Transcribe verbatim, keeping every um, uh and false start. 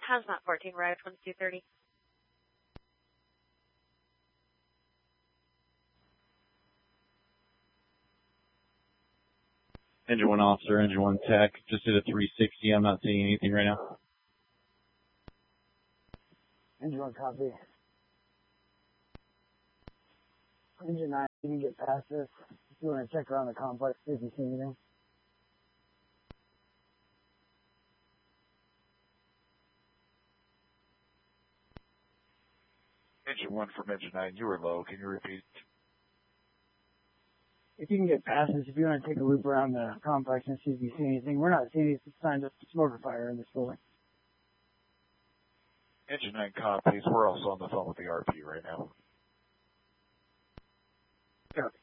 Hazmat fourteen, Ride twenty-two thirty. Engine one officer, engine one tech, just did a three sixty. I'm not seeing anything right now. Engine one copy. Engine nine, you can get past this. If you want to check around the complex, see if you see anything. Engine one from engine nine, you were low. Can you repeat? If you can get past this, if you want to take a loop around the complex and see if you see anything. We're not seeing any signs of smoke or fire in this building. Engine nine copies. We're also on the phone with the R P right now. Copy.